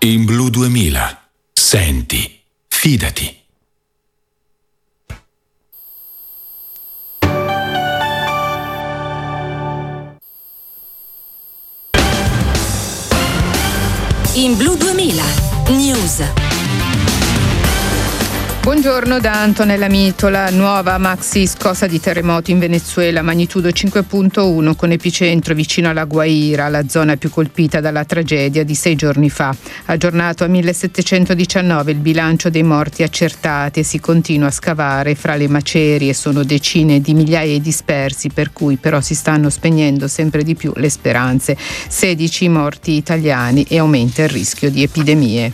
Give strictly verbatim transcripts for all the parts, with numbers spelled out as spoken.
In Blu duemila. Senti, fidati. In Blu duemila. News. Buongiorno da Antonella Mitola. Nuova maxi scossa di terremoto in Venezuela, magnitudo cinque virgola uno, con epicentro vicino alla Guaira, la zona più colpita dalla tragedia di sei giorni fa. Aggiornato a millesettecentodiciannove il bilancio dei morti accertati e si continua a scavare fra le macerie. Sono decine di migliaia di dispersi, per cui però si stanno spegnendo sempre di più le speranze. sedici morti italiani e aumenta il rischio di epidemie.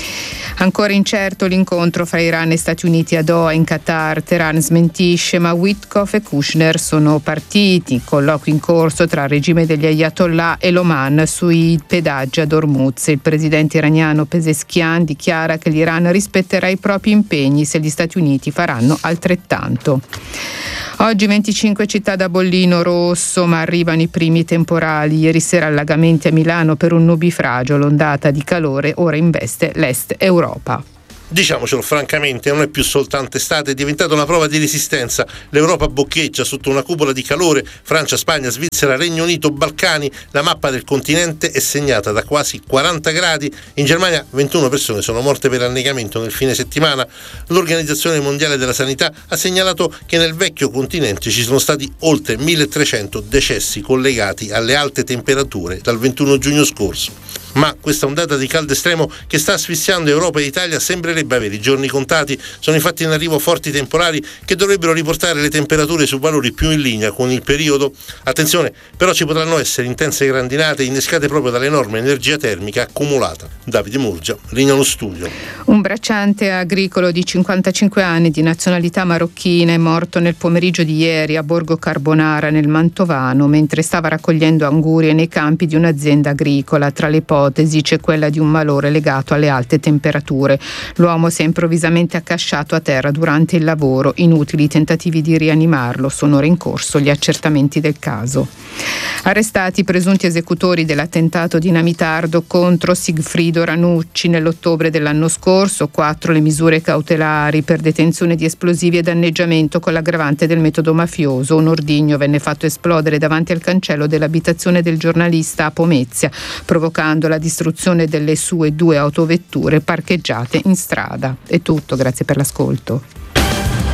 Ancora incerto l'incontro fra Iran e Stati Uniti a Doha in Qatar. Teheran smentisce, ma Witkoff e Kushner sono partiti. Colloquio in corso tra il regime degli Ayatollah e l'Oman sui pedaggi ad Hormuz. Il presidente iraniano Pezeshkian dichiara che l'Iran rispetterà i propri impegni se gli Stati Uniti faranno altrettanto. Oggi venticinque città da bollino rosso, ma arrivano i primi temporali. Ieri sera allagamenti a Milano per un nubifragio. L'ondata di calore ora investe l'est Europa. Diciamocelo francamente, non è più soltanto estate, è diventata una prova di resistenza. L'Europa boccheggia sotto una cupola di calore. Francia, Spagna, Svizzera, Regno Unito, Balcani. La mappa del continente è segnata da quasi quaranta gradi. In Germania ventuno persone sono morte per annegamento nel fine settimana. L'Organizzazione Mondiale della Sanità ha segnalato che nel vecchio continente ci sono stati oltre milletrecento decessi collegati alle alte temperature dal ventuno giugno scorso. Ma questa ondata di caldo estremo che sta asfissiando Europa e Italia sembrerebbe avere i giorni contati. Sono infatti in arrivo forti temporali che dovrebbero riportare le temperature su valori più in linea con il periodo. Attenzione, però ci potranno essere intense grandinate innescate proprio dall'enorme energia termica accumulata. Davide Murgia, linea allo studio. Un bracciante agricolo di cinquantacinque anni di nazionalità marocchina è morto nel pomeriggio di ieri a Borgo Carbonara nel Mantovano mentre stava raccogliendo angurie nei campi di un'azienda agricola. Tra le ipotesi c'è quella di un malore legato alle alte temperature. L'uomo si è improvvisamente accasciato a terra durante il lavoro. Inutili tentativi di rianimarlo, sono ora in corso gli accertamenti del caso. Arrestati i presunti esecutori dell'attentato dinamitardo contro Sigfrido Ranucci nell'ottobre dell'anno scorso. Quattro le misure cautelari per detenzione di esplosivi e danneggiamento con l'aggravante del metodo mafioso. Un ordigno venne fatto esplodere davanti al cancello dell'abitazione del giornalista a Pomezia, provocando la distruzione delle sue due autovetture parcheggiate in strada. È tutto, grazie per l'ascolto.